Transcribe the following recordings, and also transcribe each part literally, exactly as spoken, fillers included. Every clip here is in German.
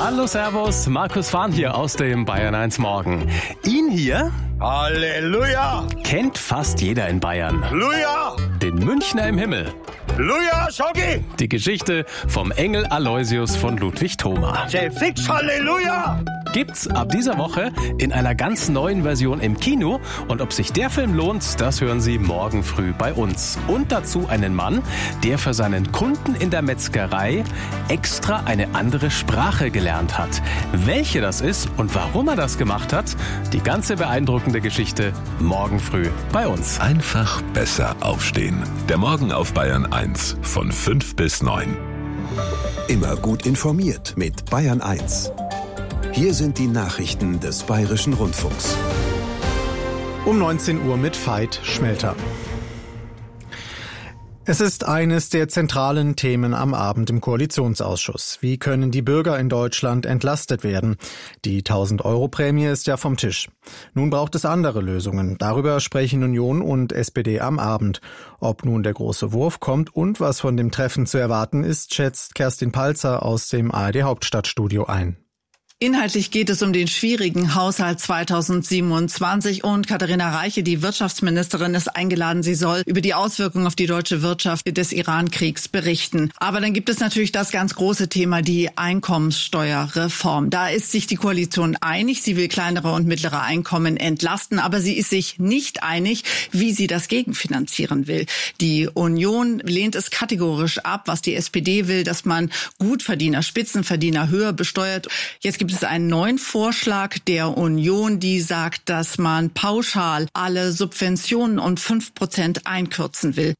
Hallo, servus, Markus Fahn hier aus dem Bayern eins Morgen. Ihn hier Halleluja! kennt fast jeder in Bayern. Halleluja! Den Münchner im Himmel. Halleluja, Schoggi! Die Geschichte vom Engel Aloysius von Ludwig Thoma. Say fix Halleluja! Gibt's ab dieser Woche in einer ganz neuen Version im Kino. Und ob sich der Film lohnt, das hören Sie morgen früh bei uns. Und dazu einen Mann, der für seinen Kunden in der Metzgerei extra eine andere Sprache gelernt hat. Welche das ist und warum er das gemacht hat, die ganze beeindruckende Geschichte morgen früh bei uns. Einfach besser aufstehen. Der Morgen auf Bayern eins von fünf bis neun. Immer gut informiert mit Bayern eins. Hier sind die Nachrichten des Bayerischen Rundfunks. Um neunzehn Uhr mit Veit Schmelter. Es ist eines der zentralen Themen am Abend im Koalitionsausschuss. Wie können die Bürger in Deutschland entlastet werden? Die tausend-Euro-Prämie ist ja vom Tisch. Nun braucht es andere Lösungen. Darüber sprechen Union und S P D am Abend. Ob nun der große Wurf kommt und was von dem Treffen zu erwarten ist, schätzt Kerstin Palzer aus dem A R D Hauptstadtstudio ein. Inhaltlich geht es um den schwierigen Haushalt zweitausendsiebenundzwanzig und Katharina Reiche, die Wirtschaftsministerin, ist eingeladen. Sie soll über die Auswirkungen auf die deutsche Wirtschaft des Iran-Kriegs berichten. Aber dann gibt es natürlich das ganz große Thema, die Einkommenssteuerreform. Da ist sich die Koalition einig. Sie will kleinere und mittlere Einkommen entlasten, aber sie ist sich nicht einig, wie sie das gegenfinanzieren will. Die Union lehnt es kategorisch ab, was die S P D will, dass man Gutverdiener, Spitzenverdiener höher besteuert. Jetzt gibt es einen neuen Vorschlag der Union, die sagt, dass man pauschal alle Subventionen um fünf Prozent einkürzen will.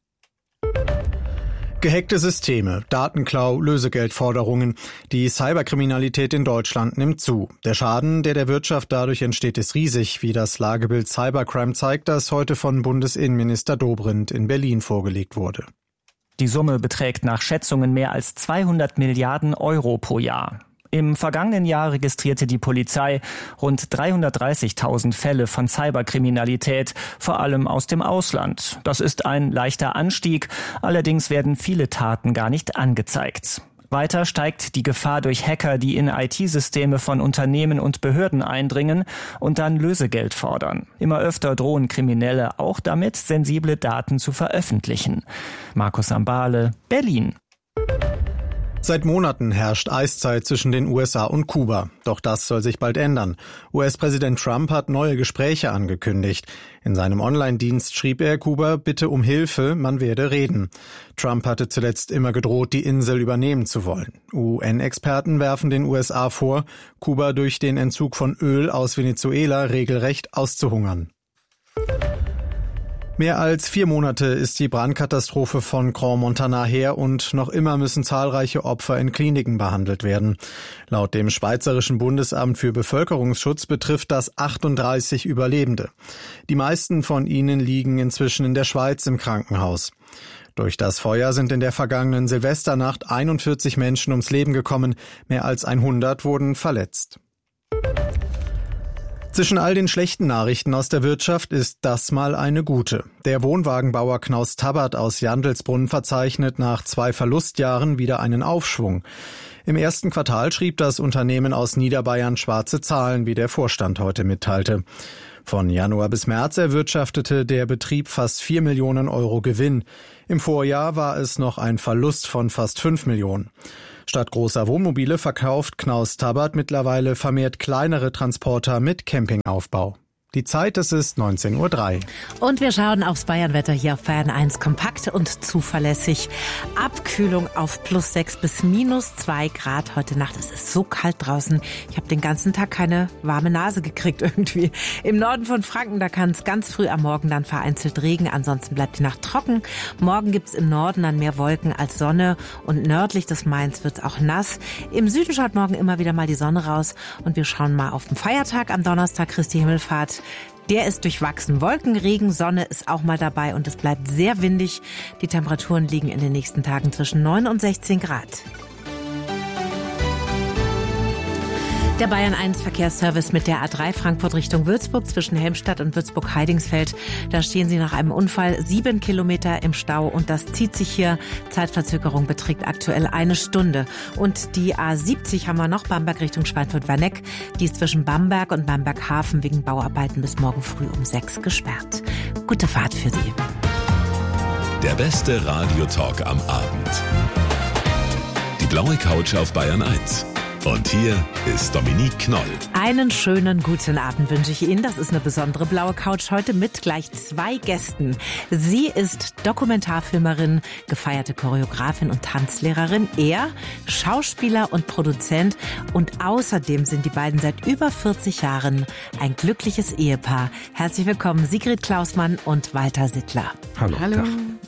Gehackte Systeme, Datenklau, Lösegeldforderungen. Die Cyberkriminalität in Deutschland nimmt zu. Der Schaden, der der Wirtschaft dadurch entsteht, ist riesig, wie das Lagebild Cybercrime zeigt, das heute von Bundesinnenminister Dobrindt in Berlin vorgelegt wurde. Die Summe beträgt nach Schätzungen mehr als zweihundert Milliarden Euro pro Jahr. Im vergangenen Jahr registrierte die Polizei rund dreihundertdreißigtausend Fälle von Cyberkriminalität, vor allem aus dem Ausland. Das ist ein leichter Anstieg, allerdings werden viele Taten gar nicht angezeigt. Weiter steigt die Gefahr durch Hacker, die in I T-Systeme von Unternehmen und Behörden eindringen und dann Lösegeld fordern. Immer öfter drohen Kriminelle auch damit, sensible Daten zu veröffentlichen. Markus Sambale, Berlin. Seit Monaten herrscht Eiszeit zwischen den U S A und Kuba. Doch das soll sich bald ändern. U S-Präsident Trump hat neue Gespräche angekündigt. In seinem Online-Dienst schrieb er, Kuba bitte um Hilfe, man werde reden. Trump hatte zuletzt immer gedroht, die Insel übernehmen zu wollen. U N-Experten werfen den U S A vor, Kuba durch den Entzug von Öl aus Venezuela regelrecht auszuhungern. Mehr als vier Monate ist die Brandkatastrophe von Grand Montana her und noch immer müssen zahlreiche Opfer in Kliniken behandelt werden. Laut dem Schweizerischen Bundesamt für Bevölkerungsschutz betrifft das achtunddreißig Überlebende. Die meisten von ihnen liegen inzwischen in der Schweiz im Krankenhaus. Durch das Feuer sind in der vergangenen Silvesternacht einundvierzig Menschen ums Leben gekommen, mehr als hundert wurden verletzt. Zwischen all den schlechten Nachrichten aus der Wirtschaft ist das mal eine gute. Der Wohnwagenbauer Knaus Tabbert aus Jandelsbrunn verzeichnet nach zwei Verlustjahren wieder einen Aufschwung. Im ersten Quartal schrieb das Unternehmen aus Niederbayern schwarze Zahlen, wie der Vorstand heute mitteilte. Von Januar bis März erwirtschaftete der Betrieb fast vier Millionen Euro Gewinn. Im Vorjahr war es noch ein Verlust von fast fünf Millionen. Statt großer Wohnmobile verkauft Knaus Tabbert mittlerweile vermehrt kleinere Transporter mit Campingaufbau. Die Zeit, es ist neunzehn Uhr drei. Und wir schauen aufs Bayernwetter hier auf Bayern eins. Kompakt und zuverlässig. Abkühlung auf plus sechs bis minus zwei Grad heute Nacht. Es ist so kalt draußen. Ich habe den ganzen Tag keine warme Nase gekriegt irgendwie. Im Norden von Franken, da kann es ganz früh am Morgen dann vereinzelt Regen. Ansonsten bleibt die Nacht trocken. Morgen gibt's im Norden dann mehr Wolken als Sonne. Und nördlich des Mains wird's auch nass. Im Süden schaut morgen immer wieder mal die Sonne raus. Und wir schauen mal auf den Feiertag am Donnerstag, Christi Himmelfahrt. Der ist durchwachsen. Wolken, Regen, Sonne ist auch mal dabei und es bleibt sehr windig. Die Temperaturen liegen in den nächsten Tagen zwischen neun und sechzehn Grad. Der Bayern eins Verkehrsservice mit der A drei Frankfurt Richtung Würzburg zwischen Helmstadt und Würzburg-Heidingsfeld. Da stehen Sie nach einem Unfall sieben Kilometer im Stau und das zieht sich hier. Zeitverzögerung beträgt aktuell eine Stunde. Und die A siebzig haben wir noch, Bamberg Richtung Schweinfurt-Warneck. Die ist zwischen Bamberg und Bamberg-Hafen wegen Bauarbeiten bis morgen früh um sechs gesperrt. Gute Fahrt für Sie. Der beste Radiotalk am Abend. Die blaue Couch auf Bayern eins. Und hier ist Dominique Knoll. Einen schönen guten Abend wünsche ich Ihnen. Das ist eine besondere blaue Couch heute mit gleich zwei Gästen. Sie ist Dokumentarfilmerin, gefeierte Choreografin und Tanzlehrerin. Er Schauspieler und Produzent. Und außerdem sind die beiden seit über vierzig Jahren ein glückliches Ehepaar. Herzlich willkommen, Sigrid Klausmann und Walter Sittler. Hallo. Hallo.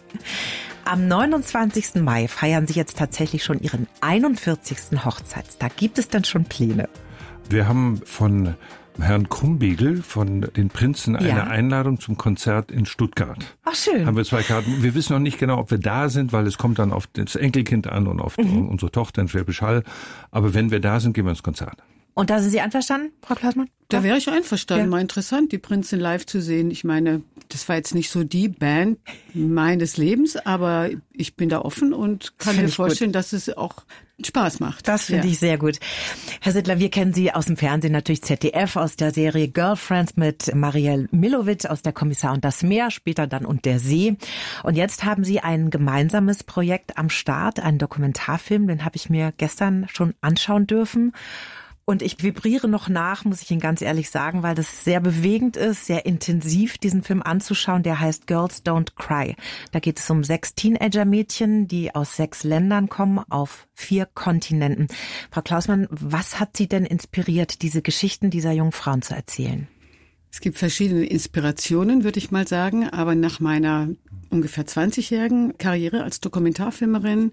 Am neunundzwanzigsten Mai feiern Sie jetzt tatsächlich schon Ihren einundvierzigsten Hochzeitstag. Gibt es denn schon Pläne? Wir haben von Herrn Krumbiegel, von den Prinzen, eine ja. Einladung zum Konzert in Stuttgart. Ach, schön. Haben wir zwei Karten. Wir wissen noch nicht genau, ob wir da sind, weil es kommt dann auf das Enkelkind an und auf mhm. unsere Tochter in Schwäbisch Hall. Aber wenn wir da sind, gehen wir ins Konzert. Und da sind Sie einverstanden, Frau Klausmann? Da wäre ich einverstanden. Ja. Mal interessant, die Prinzen live zu sehen. Ich meine, das war jetzt nicht so die Band meines Lebens, aber ich bin da offen und kann Find mir vorstellen, gut. dass es auch Spaß macht. Das finde ja. ich sehr gut. Herr Sittler, wir kennen Sie aus dem Fernsehen, natürlich Z D F, aus der Serie Girlfriends mit Marielle Milovic, aus der Kommissar und das Meer, später dann Und der See. Und jetzt haben Sie ein gemeinsames Projekt am Start, einen Dokumentarfilm, den habe ich mir gestern schon anschauen dürfen. Und ich vibriere noch nach, muss ich Ihnen ganz ehrlich sagen, weil das sehr bewegend ist, sehr intensiv, diesen Film anzuschauen. Der heißt Girls Don't Cry. Da geht es um sechs Teenager-Mädchen, die aus sechs Ländern kommen, auf vier Kontinenten. Frau Klausmann, was hat Sie denn inspiriert, diese Geschichten dieser jungen Frauen zu erzählen? Es gibt verschiedene Inspirationen, würde ich mal sagen. Aber nach meiner ungefähr zwanzigjährigen Karriere als Dokumentarfilmerin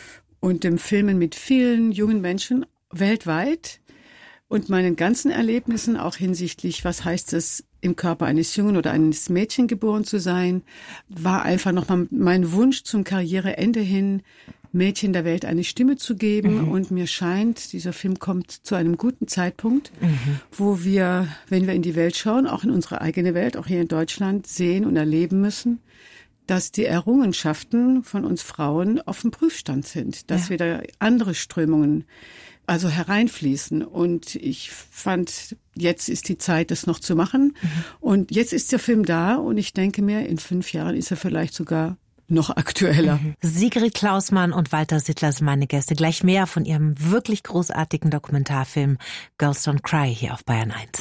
und dem Filmen mit vielen jungen Menschen weltweit, und meinen ganzen Erlebnissen auch hinsichtlich, was heißt es, im Körper eines Jungen oder eines Mädchen geboren zu sein, war einfach nochmal mein Wunsch zum Karriereende hin, Mädchen der Welt eine Stimme zu geben. Mhm. Und mir scheint, dieser Film kommt zu einem guten Zeitpunkt, mhm. wo wir, wenn wir in die Welt schauen, auch in unsere eigene Welt, auch hier in Deutschland, sehen und erleben müssen, dass die Errungenschaften von uns Frauen auf dem Prüfstand sind, dass ja. wieder andere Strömungen also hereinfließen. Und ich fand, jetzt ist die Zeit, das noch zu machen. Mhm. Und jetzt ist der Film da und ich denke mir, in fünf Jahren ist er vielleicht sogar noch aktueller. Mhm. Sigrid Klausmann und Walter Sittler sind meine Gäste. Gleich mehr von ihrem wirklich großartigen Dokumentarfilm Girls Don't Cry hier auf Bayern eins.